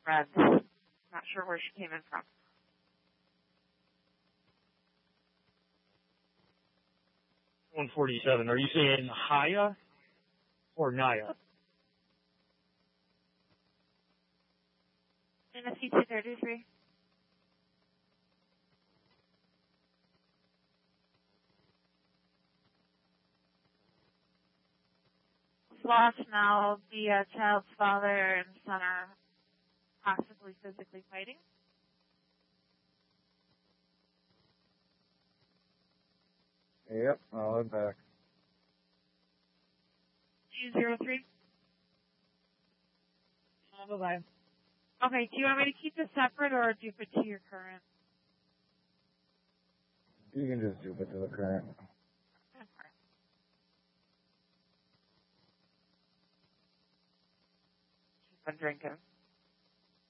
red. Not sure where she came in from. $147. Are you saying Haya or Naya? NFC 233. Lost now. The child's father and son are possibly physically fighting. Yep, I'll head back. 203. Bye-bye. Okay, do you want me to keep this separate or do it to your current? You can just do it to the current. Okay. Keep on drinking.